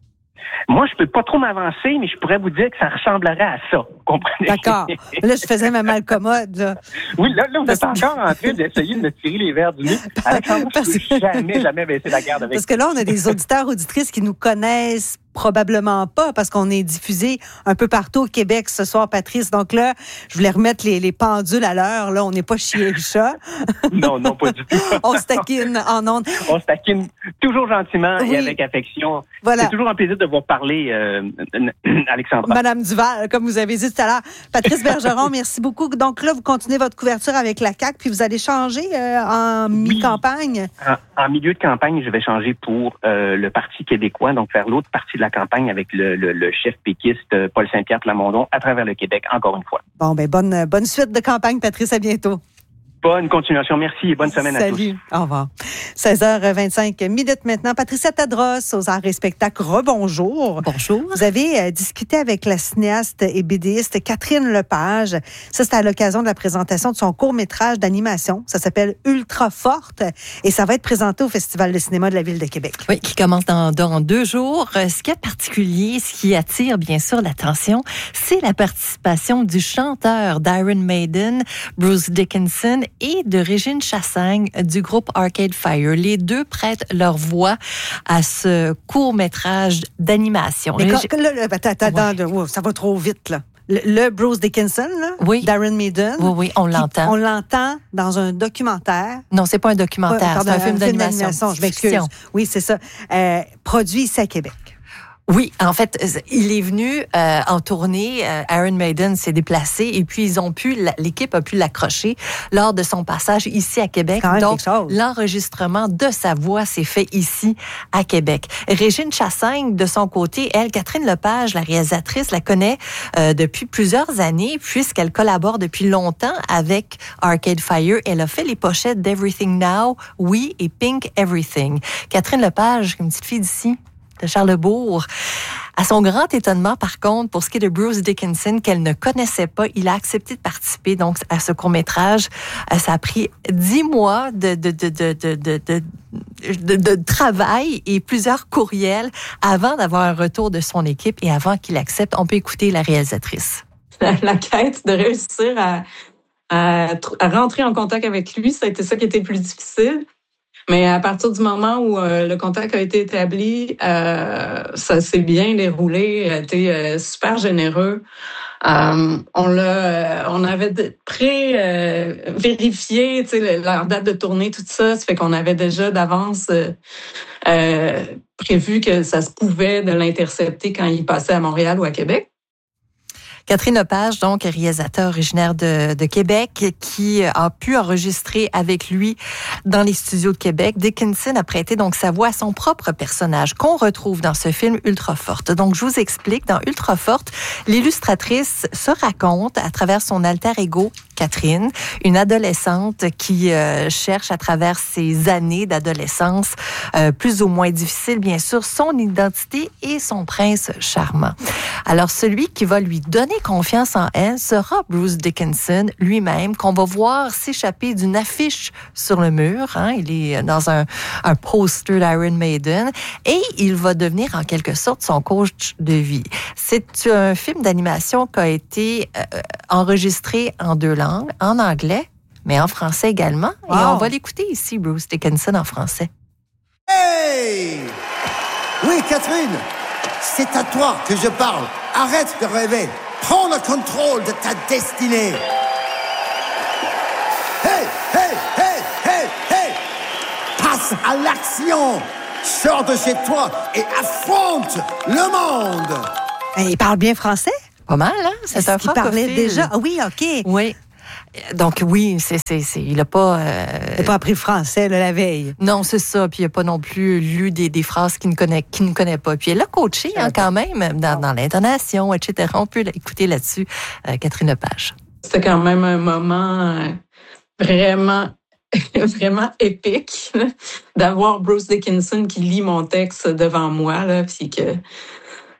Moi, je peux pas trop m'avancer, mais je pourrais vous dire que ça ressemblerait à ça. Vous comprenez? D'accord. Là, je faisais ma malcommode. Là. Oui, là, là vous Parce... êtes encore en train d'essayer de me tirer les verres du nez. Alexandra, Parce... je ne peux jamais, jamais baisser la garde avec Parce que là, on a des auditeurs, auditrices qui nous connaissent probablement pas parce qu'on est diffusé un peu partout au Québec ce soir, Patrice. Donc là, je voulais remettre les, les pendules à l'heure. Là, on n'est pas chier le chat. Non, non, pas du tout. On se taquine en ondes. On se taquine toujours gentiment oui. et avec affection. Voilà. C'est toujours un plaisir de vous parler, euh, Alexandra. Madame Duval, comme vous avez dit tout à l'heure. Patrice Bergeron, merci beaucoup. Donc là, vous continuez votre couverture avec la C A Q, puis vous allez changer euh, en oui. mi-campagne? En, en milieu de campagne, je vais changer pour euh, le Parti québécois, donc vers l'autre partie de la campagne avec le, le, le chef péquiste Paul Saint-Pierre Plamondon à travers le Québec, encore une fois. Bon, ben bonne, bonne suite de campagne, Patrice. À bientôt. Bonne continuation. Merci et bonne semaine Salut. à tous. Salut. Au revoir. seize heures vingt-cinq minutes maintenant. Patricia Tadros aux Arts et Spectacles. Rebonjour. Bonjour. Vous avez euh, discuté avec la cinéaste et bédéiste Catherine Lepage. Ça, c'était à l'occasion de la présentation de son court-métrage d'animation. Ça s'appelle Ultra Forte et ça va être présenté au Festival de cinéma de la Ville de Québec. Oui, qui commence dans, dans deux jours. Ce qui est particulier, ce qui attire bien sûr l'attention, c'est la participation du chanteur d'Iron Maiden, Bruce Dickinson, et de Régine Chassagne du groupe Arcade Fire. Les deux prêtent leur voix à ce court-métrage d'animation. Mais quand, là, là, attends, attends, ouais. wow, ça va trop vite, là. Le, le Bruce Dickinson, là, oui. d'Iron Maiden. Oui, oui, on l'entend. On l'entend dans un documentaire. Non, c'est pas un documentaire, oh, c'est un, un film d'animation. d'animation. Je m'excuse. Oui, c'est ça. Euh, produit ici à Québec. Oui, en fait, il est venu euh, en tournée. Euh, Iron Maiden s'est déplacé et puis ils ont pu, l'équipe a pu l'accrocher lors de son passage ici à Québec. Donc, l'enregistrement de sa voix s'est fait ici à Québec. Régine Chassagne, de son côté, elle, Catherine Lepage, la réalisatrice, la connaît euh, depuis plusieurs années puisqu'elle collabore depuis longtemps avec Arcade Fire. Elle a fait les pochettes d'Everything Now, Oui et Pink Everything. Catherine Lepage, une petite fille d'ici, de Charlesbourg. À son grand étonnement, par contre, pour ce qui est de Bruce Dickinson, qu'elle ne connaissait pas, il a accepté de participer donc à ce court-métrage. Ça a pris dix mois de, de, de, de, de, de, de, de, de travail et plusieurs courriels avant d'avoir un retour de son équipe et avant qu'il accepte. On peut écouter la réalisatrice. La, la quête de réussir à, à, à rentrer en contact avec lui, ça a été ça qui était le plus difficile. Mais à partir du moment où euh, le contact a été établi, euh, ça s'est bien déroulé, il a été euh, super généreux. Euh, on l'a, on avait pré-vérifié, euh, tu sais, leur date de tournée, tout ça, ça fait qu'on avait déjà d'avance euh, euh, prévu que ça se pouvait de l'intercepter quand il passait à Montréal ou à Québec. Catherine Lepage, donc réalisateur originaire de, de Québec, qui a pu enregistrer avec lui dans les studios de Québec. Dickinson a prêté donc sa voix à son propre personnage qu'on retrouve dans ce film Ultra Forte. Donc, je vous explique, dans Ultra Forte, l'illustratrice se raconte à travers son alter ego, Catherine, une adolescente qui euh, cherche à travers ses années d'adolescence, euh, plus ou moins difficiles, bien sûr, son identité et son prince charmant. Alors, celui qui va lui donner confiance en elle sera Bruce Dickinson lui-même, qu'on va voir s'échapper d'une affiche sur le mur. Hein, il est dans un, un poster d'Iron Maiden et il va devenir en quelque sorte son coach de vie. C'est un film d'animation qui a été euh, enregistré en deux langues, en anglais, mais en français également. Wow. Et on va l'écouter ici, Bruce Dickinson, en français. Hey! Oui, Catherine, c'est à toi que je parle. Arrête de rêver. Prends le contrôle de ta destinée. Hey, hey, hey, hey, hey! Passe à l'action. Sors de chez toi et affronte le monde. Il parle bien français? Pas mal, hein? C'est Est-ce un qu'il parlait francophile. déjà? Ah oui, OK. Oui. Donc oui, c'est, c'est, c'est, il n'a pas... Euh... Il n'a pas appris le français là, la veille. Non, c'est ça. Puis il n'a pas non plus lu des, des phrases qu'il ne connaît, qu'il ne connaît pas. Puis elle a coaché hein, quand même dans, dans l'intonation, et cetera. On peut écouter là-dessus euh, Catherine Lepage. C'était quand même un moment euh, vraiment, vraiment épique là, d'avoir Bruce Dickinson qui lit mon texte devant moi, là, puis que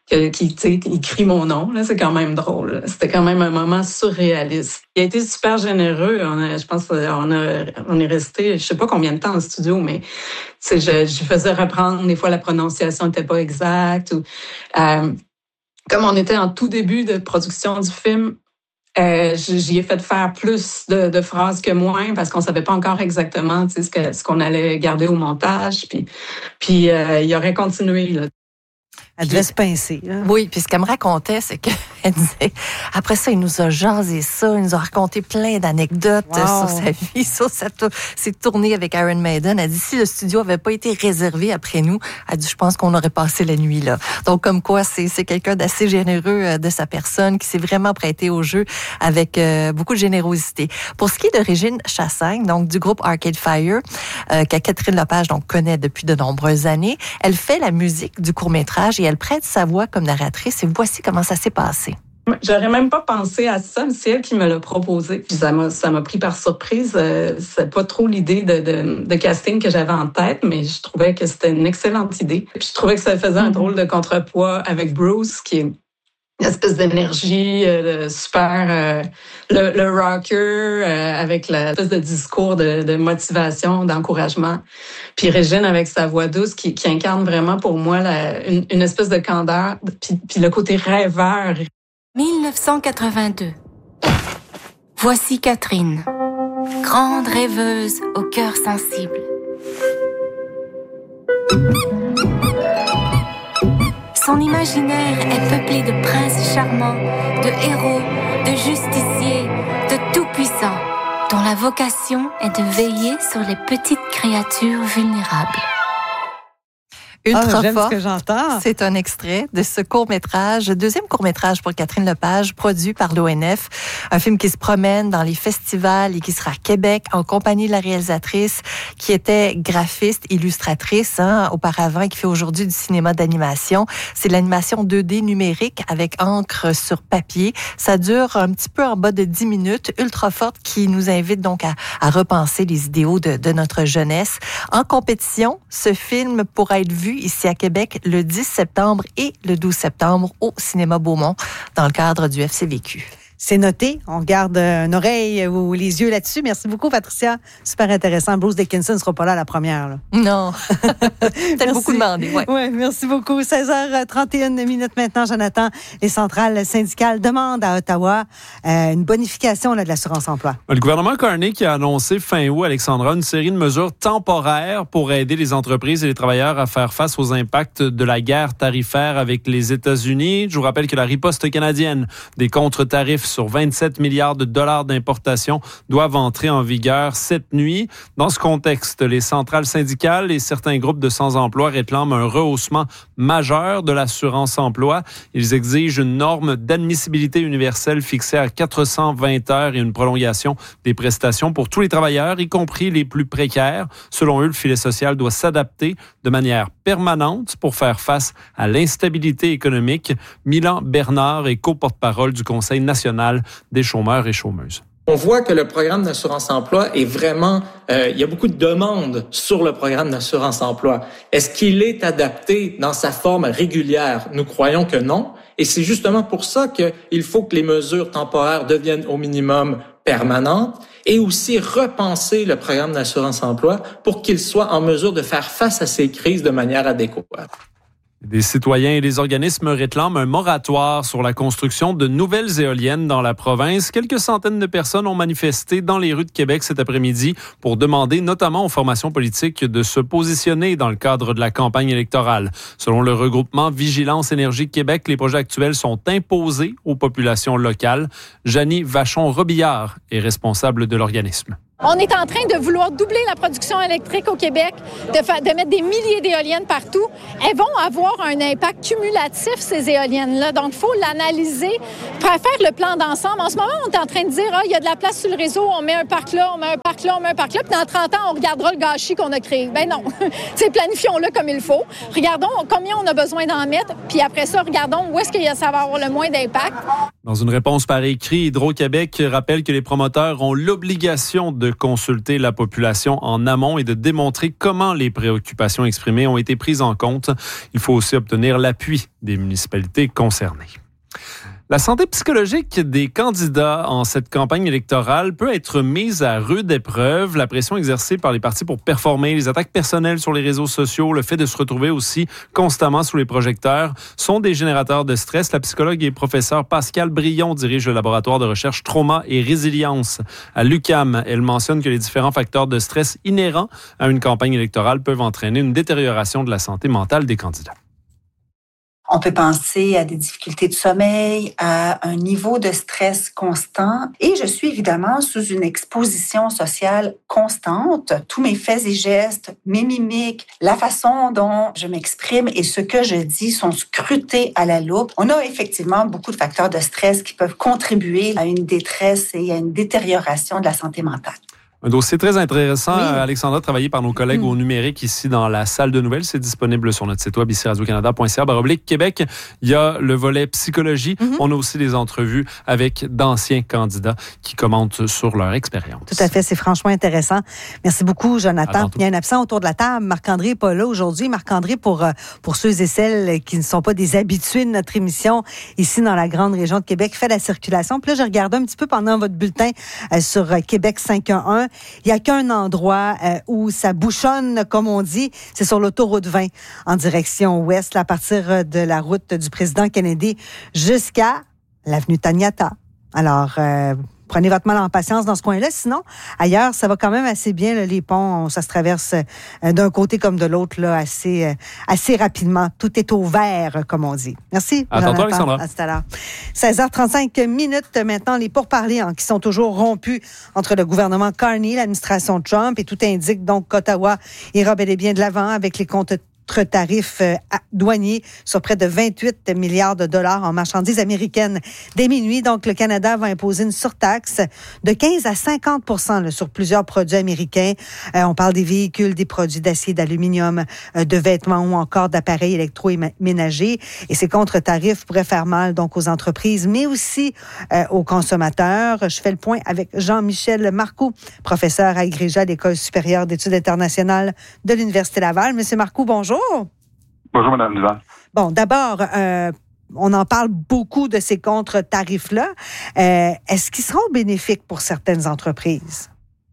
que, qui, tu sais, il crie mon nom. Là, c'est quand même drôle. Là. C'était quand même un moment surréaliste. Il a été super généreux. On a, je pense on a, on est resté, je sais pas combien de temps en studio, mais tu sais, je, je faisais reprendre. Des fois, la prononciation n'était pas exacte. Ou, euh, comme on était en tout début de production du film, euh, j'y ai fait faire plus de, de phrases que moins parce qu'on savait pas encore exactement, tu sais, ce que, ce qu'on allait garder au montage. Puis, puis euh, il aurait continué là. Elle devait se pincer. Là. Oui, puis ce qu'elle me racontait, c'est qu'elle disait, après ça, il nous a jasé ça, il nous a raconté plein d'anecdotes wow. sur sa vie, sur sa ses tournées avec Iron Maiden. Elle dit, si le studio avait pas été réservé après nous, elle dit, je pense qu'on aurait passé la nuit là. Donc, comme quoi, c'est, c'est quelqu'un d'assez généreux de sa personne, qui s'est vraiment prêté au jeu avec euh, beaucoup de générosité. Pour ce qui est de Régine Chassagne, donc du groupe Arcade Fire, euh, que Catherine Lepage donc, connaît depuis de nombreuses années, elle fait la musique du court-métrage et elle prête sa voix comme narratrice. Et voici comment ça s'est passé. J'aurais même pas pensé à ça, mais c'est elle qui me l'a proposé. Puis ça m'a, ça m'a pris par surprise. Euh, c'est pas trop l'idée de, de, de casting que j'avais en tête, mais je trouvais que c'était une excellente idée. Puis je trouvais que ça faisait un drôle de contrepoids avec Bruce, qui est une espèce d'énergie euh, super, euh, le, le rocker euh, avec l'espèce de discours de, de motivation, d'encouragement. Puis Régine avec sa voix douce qui, qui incarne vraiment pour moi la, une, une espèce de candeur, puis, puis le côté rêveur. dix-neuf cent quatre-vingt-deux. Voici Catherine, grande rêveuse au cœur sensible. Son imaginaire est peuplé de princes charmants, de héros, de justiciers, de tout-puissants, dont la vocation est de veiller sur les petites créatures vulnérables. Ultra ah, j'aime fort. Ce que j'entends. C'est un extrait de ce court-métrage, deuxième court-métrage pour Catherine Lepage, produit par l'O N F. Un film qui se promène dans les festivals et qui sera à Québec en compagnie de la réalisatrice qui était graphiste, illustratrice hein, auparavant et qui fait aujourd'hui du cinéma d'animation. C'est de l'animation deux D numérique avec encre sur papier. Ça dure un petit peu en bas de dix minutes. Ultra forte qui nous invite donc à, à repenser les idéaux de, de notre jeunesse. En compétition, ce film pourra être vu ici à Québec le dix septembre et le douze septembre au Cinéma Beaumont dans le cadre du F C V Q. C'est noté. On garde une oreille ou les yeux là-dessus. Merci beaucoup, Patricia. Super intéressant. Bruce Dickinson ne sera pas là à la première. Là. Non. T'as beaucoup demandé. Oui, ouais, merci beaucoup. seize heures trente et une minutes maintenant, Jonathan. Les centrales syndicales demandent à Ottawa euh, une bonification là, de l'assurance-emploi. Le gouvernement Carney qui a annoncé fin août, Alexandra, une série de mesures temporaires pour aider les entreprises et les travailleurs à faire face aux impacts de la guerre tarifaire avec les États-Unis. Je vous rappelle que la riposte canadienne des contre-tarifs sur vingt-sept milliards de dollars d'importation doivent entrer en vigueur cette nuit. Dans ce contexte, les centrales syndicales et certains groupes de sans-emploi réclament un rehaussement majeur de l'assurance-emploi. Ils exigent une norme d'admissibilité universelle fixée à quatre cent vingt heures et une prolongation des prestations pour tous les travailleurs, y compris les plus précaires. Selon eux, le filet social doit s'adapter de manière permanente pour faire face à l'instabilité économique. Milan Bernard est co-porte-parole du Conseil national des chômeurs et chômeuses. On voit que le programme d'assurance-emploi est vraiment... Euh, il y a beaucoup de demandes sur le programme d'assurance-emploi. Est-ce qu'il est adapté dans sa forme régulière? Nous croyons que non. Et c'est justement pour ça qu'il faut que les mesures temporaires deviennent au minimum permanentes et aussi repenser le programme d'assurance-emploi pour qu'il soit en mesure de faire face à ces crises de manière adéquate. Des citoyens et des organismes réclament un moratoire sur la construction de nouvelles éoliennes dans la province. Quelques centaines de personnes ont manifesté dans les rues de Québec cet après-midi pour demander notamment aux formations politiques de se positionner dans le cadre de la campagne électorale. Selon le regroupement Vigilance Énergie Québec, les projets actuels sont imposés aux populations locales. Janie Vachon-Robillard est responsable de l'organisme. On est en train de vouloir doubler la production électrique au Québec, de, fa- de mettre des milliers d'éoliennes partout. Elles vont avoir un impact cumulatif, ces éoliennes-là. Donc, il faut l'analyser, faire le plan d'ensemble. En ce moment, on est en train de dire, ah, il y a de la place sur le réseau, on met un parc là, on met un parc là, on met un parc là, puis dans trente ans, on regardera le gâchis qu'on a créé. Ben non. Tu sais, planifions-le comme il faut. Regardons combien on a besoin d'en mettre, puis après ça, regardons où est-ce que ça va avoir le moins d'impact. Dans une réponse par écrit, Hydro-Québec rappelle que les promoteurs ont l'obligation de consulter la population en amont et de démontrer comment les préoccupations exprimées ont été prises en compte. Il faut aussi obtenir l'appui des municipalités concernées. La santé psychologique des candidats en cette campagne électorale peut être mise à rude épreuve. La pression exercée par les partis pour performer, les attaques personnelles sur les réseaux sociaux, le fait de se retrouver aussi constamment sous les projecteurs sont des générateurs de stress. La psychologue et professeure Pascale Brion dirige le laboratoire de recherche Trauma et Résilience à l'U Q A M. Elle mentionne que les différents facteurs de stress inhérents à une campagne électorale peuvent entraîner une détérioration de la santé mentale des candidats. On peut penser à des difficultés de sommeil, à un niveau de stress constant. Et je suis évidemment sous une exposition sociale constante. Tous mes faits et gestes, mes mimiques, la façon dont je m'exprime et ce que je dis sont scrutés à la loupe. On a effectivement beaucoup de facteurs de stress qui peuvent contribuer à une détresse et à une détérioration de la santé mentale. Un dossier très intéressant, oui. Alexandra, travaillé par nos collègues mmh. au numérique ici dans la salle de nouvelles. C'est disponible sur notre site web ici radio canada point c a baroblique Québec. Il y a le volet psychologie. Mmh. On a aussi des entrevues avec d'anciens candidats qui commentent sur leur expérience. Tout à fait, c'est franchement intéressant. Merci beaucoup, Jonathan. Il y a un absent autour de la table. Marc-André n'est pas là aujourd'hui. Marc-André, pour, pour ceux et celles qui ne sont pas des habitués de notre émission ici dans la grande région de Québec, fait la circulation. Puis là, j'ai regardé un petit peu pendant votre bulletin euh, sur Québec cinq un un. Il n'y a qu'un endroit euh, où ça bouchonne, comme on dit, c'est sur l'autoroute vingt, en direction ouest, là, à partir de la route du président Kennedy jusqu'à l'avenue Taniata. Alors, euh, prenez votre mal en patience dans ce coin-là. Sinon, ailleurs, ça va quand même assez bien. Là, les ponts, ça se traverse euh, d'un côté comme de l'autre là, assez, euh, assez rapidement. Tout est au vert, comme on dit. Merci. À tantôt, Alexandra. À tout à l'heure. seize heures trente-cinq minutes maintenant, les pourparlers hein, qui sont toujours rompus entre le gouvernement Carney, l'administration Trump, et tout indique donc qu'Ottawa ira bel et bien de l'avant avec les comptes tarifs euh, douaniers sur près de vingt-huit milliards de dollars en marchandises américaines. Dès minuit, donc, le Canada va imposer une surtaxe de quinze à cinquante pour cent là, sur plusieurs produits américains. Euh, on parle des véhicules, des produits d'acier, d'aluminium, euh, de vêtements ou encore d'appareils électroménagers. Et ces contre-tarifs pourraient faire mal donc aux entreprises, mais aussi euh, aux consommateurs. Je fais le point avec Jean-Michel Marcoux, professeur à Égrégie à l'École supérieure d'études internationales de l'Université Laval. Monsieur Marcoux, bonjour. Bonjour, Mme Duval. Bon, d'abord, euh, on en parle beaucoup de ces contre-tarifs-là. Euh, est-ce qu'ils seront bénéfiques pour certaines entreprises?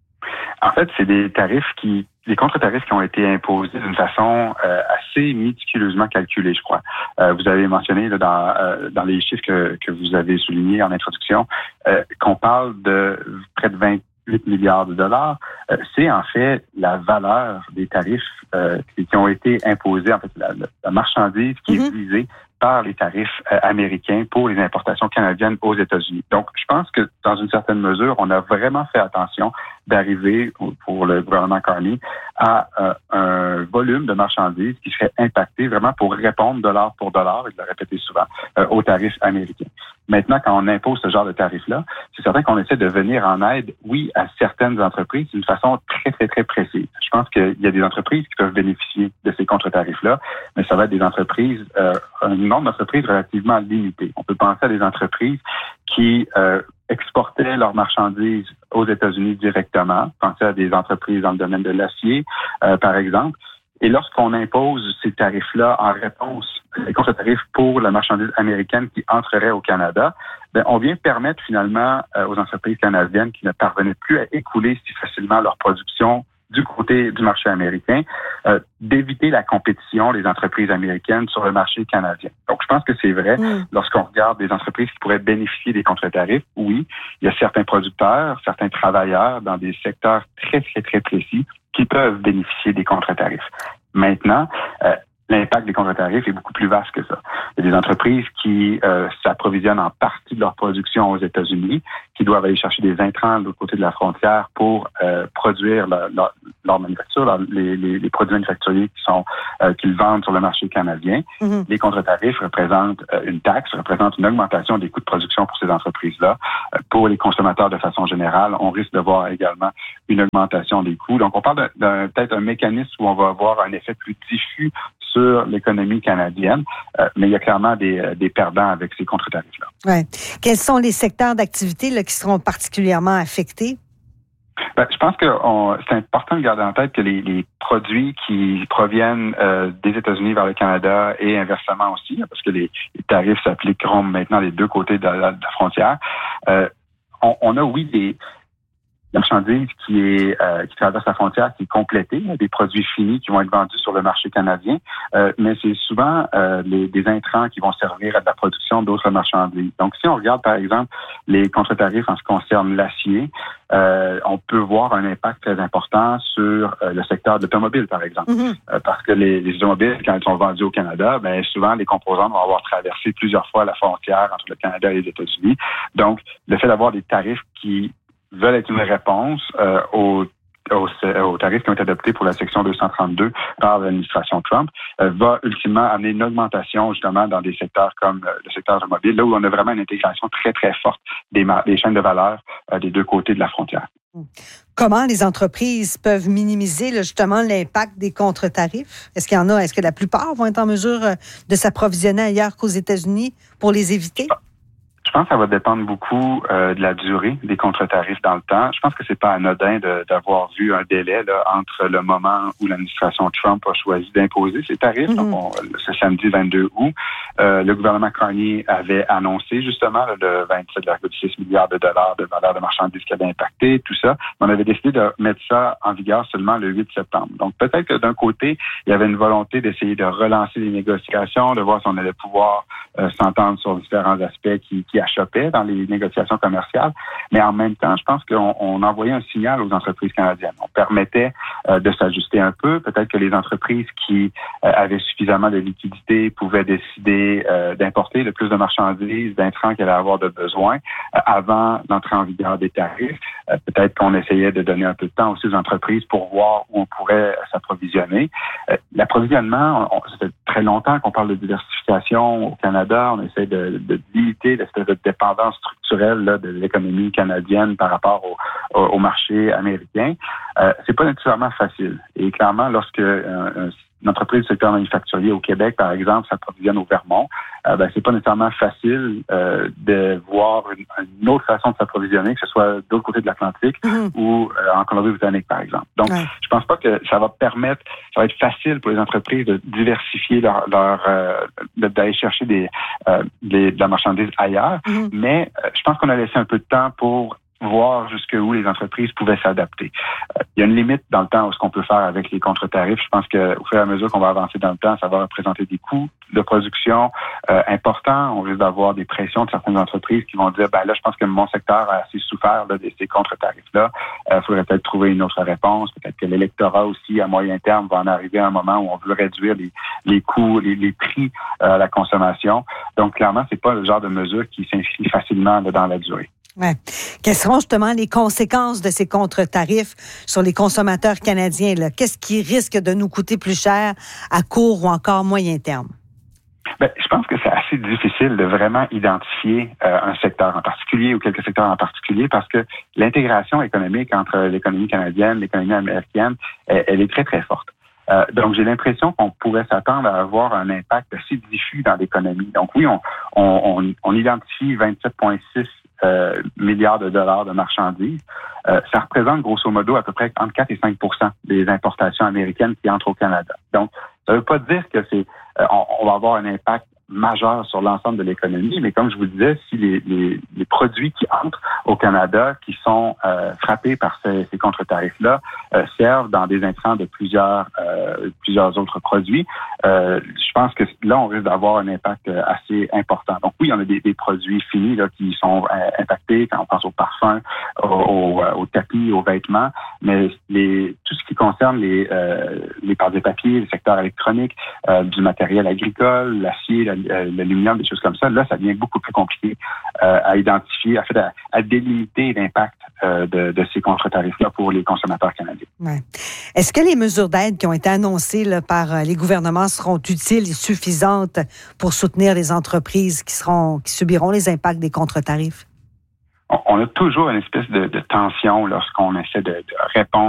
En fait, c'est des tarifs qui, des contre-tarifs qui ont été imposés d'une façon euh, assez méticuleusement calculée, je crois. Euh, vous avez mentionné là, dans, euh, dans les chiffres que, que vous avez soulignés en introduction euh, qu'on parle de près de vingt milliards de dollars, euh, c'est en fait la valeur des tarifs euh, qui, qui ont été imposés, en fait, la, la marchandise qui mm-hmm. est visée par les tarifs euh, américains pour les importations canadiennes aux États-Unis. Donc, je pense que dans une certaine mesure, on a vraiment fait attention d'arriver pour le gouvernement Carney à euh, un volume de marchandises qui serait impacté vraiment pour répondre dollar pour dollar, et de le répéter souvent, euh, aux tarifs américains. Maintenant, quand on impose ce genre de tarifs-là, c'est certain qu'on essaie de venir en aide, oui, à certaines entreprises d'une façon très, très, très précise. Je pense qu'il y a des entreprises qui peuvent bénéficier de ces contre-tarifs-là, mais ça va être des entreprises, euh, un nombre d'entreprises relativement limité. On peut penser à des entreprises qui euh, exportaient leurs marchandises aux États-Unis directement. Pensez à des entreprises dans le domaine de l'acier, euh, par exemple. Et lorsqu'on impose ces tarifs-là en réponse, les contre-tarifs pour la marchandise américaine qui entrerait au Canada, ben, on vient permettre finalement euh, aux entreprises canadiennes qui ne parvenaient plus à écouler si facilement leur production du côté du marché américain, euh, d'éviter la compétition des entreprises américaines sur le marché canadien. Donc, je pense que c'est vrai, mmh. lorsqu'on regarde des entreprises qui pourraient bénéficier des contre-tarifs, oui, il y a certains producteurs, certains travailleurs dans des secteurs très, très, très précis qui peuvent bénéficier des contre-tarifs. Maintenant, euh, l'impact des contre-tarifs est beaucoup plus vaste que ça. Il y a des entreprises qui euh, s'approvisionnent en partie de leur production aux États-Unis, qui doivent aller chercher des intrants de l'autre côté de la frontière pour euh, produire leur, leur, leur manufacture, leur, les, les, les produits manufacturiers qui sont euh, qu'ils vendent sur le marché canadien. Mm-hmm. Les contre-tarifs représentent euh, une taxe, représentent une augmentation des coûts de production pour ces entreprises-là. Euh, pour les consommateurs de façon générale, on risque de voir également une augmentation des coûts. Donc, on parle d'un, d'un peut-être un mécanisme où on va avoir un effet plus diffus sur l'économie canadienne, euh, mais il y a clairement des, euh, des perdants avec ces contre-tarifs-là. Ouais. Quels sont les secteurs d'activité là, qui seront particulièrement affectés? Ben, je pense que on, c'est important de garder en tête que les, les produits qui proviennent euh, des États-Unis vers le Canada et inversement aussi, parce que les, les tarifs s'appliqueront maintenant des deux côtés de la, de la frontière, euh, on, on a, oui, des la marchandise qui est euh, qui traverse la frontière, qui est complétée, des produits finis qui vont être vendus sur le marché canadien, euh, mais c'est souvent euh, les, des intrants qui vont servir à de la production d'autres marchandises. Donc, si on regarde, par exemple, les contre-tarifs en ce qui concerne l'acier, euh, on peut voir un impact très important sur euh, le secteur de l'automobile, par exemple. Mm-hmm. Euh, parce que les, les automobiles, quand ils sont vendus au Canada, ben souvent, les composants vont avoir traversé plusieurs fois la frontière entre le Canada et les États-Unis. Donc, le fait d'avoir des tarifs qui veulent être une réponse euh, aux, aux, aux tarifs qui ont été adoptés pour la section deux cent trente-deux par l'administration Trump, euh, va ultimement amener une augmentation justement dans des secteurs comme euh, le secteur automobile, là où on a vraiment une intégration très, très forte des, des chaînes de valeur euh, des deux côtés de la frontière. Comment les entreprises peuvent minimiser là, justement l'impact des contre-tarifs? Est-ce qu'il y en a, est-ce que la plupart vont être en mesure de s'approvisionner ailleurs qu'aux États-Unis pour les éviter? Je pense que ça va dépendre beaucoup euh, de la durée des contre-tarifs dans le temps. Je pense que c'est pas anodin de, d'avoir vu un délai là, entre le moment où l'administration Trump a choisi d'imposer ces tarifs, mm-hmm. donc on, ce samedi vingt-deux août. Euh, le gouvernement Carney avait annoncé justement là, le vingt-sept virgule six milliards de dollars de valeur de marchandises qui avait impacté, tout ça. On avait décidé de mettre ça en vigueur seulement le huit septembre. Donc peut-être que d'un côté, il y avait une volonté d'essayer de relancer les négociations, de voir si on allait pouvoir euh, s'entendre sur différents aspects qui, qui achoppait dans les négociations commerciales, mais en même temps, je pense qu'on on envoyait un signal aux entreprises canadiennes. On permettait euh, de s'ajuster un peu. Peut-être que les entreprises qui euh, avaient suffisamment de liquidités pouvaient décider euh, d'importer le plus de marchandises, d'intrants qu'elles allaient avoir de besoin euh, avant l'entrée en vigueur des tarifs. Euh, peut-être qu'on essayait de donner un peu de temps aussi aux entreprises pour voir où on pourrait s'approvisionner. Euh, l'approvisionnement, on, ça fait très longtemps qu'on parle de diversification au Canada. On essaie de, de limiter l'espèce de dépendance structurelle là, de l'économie canadienne par rapport au, au, au marché américain. Euh, c'est pas nécessairement facile. Et clairement, lorsque euh, une entreprise du secteur manufacturier au Québec, par exemple, s'approvisionne au Vermont, euh, ben, c'est pas nécessairement facile euh, de voir une, une autre façon de s'approvisionner, que ce soit de l'autre côté de l'Atlantique mm-hmm. ou euh, en Colombie-Britannique, par exemple. Donc, ouais. je pense pas que ça va permettre, ça va être facile pour les entreprises de diversifier leur, leur euh, d'aller chercher des, euh, des, de la marchandise ailleurs, mm-hmm. mais euh, je pense qu'on a laissé un peu de temps pour voir jusqu'où les entreprises pouvaient s'adapter. Euh, il y a une limite dans le temps où ce qu'on peut faire avec les contre-tarifs. Je pense qu'au fur et à mesure qu'on va avancer dans le temps, ça va représenter des coûts de production euh, importants. On risque d'avoir des pressions de certaines entreprises qui vont dire, ben là, je pense que mon secteur a assez souffert là, de ces contre-tarifs-là. Il euh, faudrait peut-être trouver une autre réponse. Peut-être que l'électorat aussi, à moyen terme, va en arriver à un moment où on veut réduire les, les coûts, les, les prix euh, à la consommation. Donc, clairement, c'est pas le genre de mesure qui s'inscrit facilement là, dans la durée. Ouais. Quelles seront justement les conséquences de ces contre-tarifs sur les consommateurs canadiens? Là? Qu'est-ce qui risque de nous coûter plus cher à court ou encore moyen terme? Ben, je pense que c'est assez difficile de vraiment identifier euh, un secteur en particulier ou quelques secteurs en particulier parce que l'intégration économique entre l'économie canadienne et l'économie américaine, elle, elle est très, très forte. Euh, donc, j'ai l'impression qu'on pourrait s'attendre à avoir un impact assez diffus dans l'économie. Donc, oui, on, on, on, on identifie vingt-sept virgule six Euh, milliards de dollars de marchandises. Euh, ça représente grosso modo à peu près entre quatre et cinq pour cent des importations américaines qui entrent au Canada. Donc, ça ne veut pas dire que c'est euh, on, on va avoir un impact majeur sur l'ensemble de l'économie, mais comme je vous disais, si les, les, les produits qui entrent au Canada, qui sont euh, frappés par ces, ces contre-tarifs-là, euh, servent dans des intrants de plusieurs euh, plusieurs autres produits, euh, je pense que là, on risque d'avoir un impact assez important. Donc oui, on a des, des produits finis là, qui sont euh, impactés, quand on pense aux parfums, aux, aux, aux tapis, aux vêtements, mais les, tout ce qui concerne les, euh, les parts de papier, le secteur électronique, euh, du matériel agricole, l'acier, la l'aluminium, des choses comme ça, là, ça devient beaucoup plus compliqué euh, à identifier, à, fait, à, à délimiter l'impact euh, de, de ces contre-tarifs-là pour les consommateurs canadiens. Ouais. Est-ce que les mesures d'aide qui ont été annoncées là, par les gouvernements seront utiles et suffisantes pour soutenir les entreprises qui seront, qui subiront les impacts des contre-tarifs? On a toujours une espèce de, de tension lorsqu'on essaie de, de répondre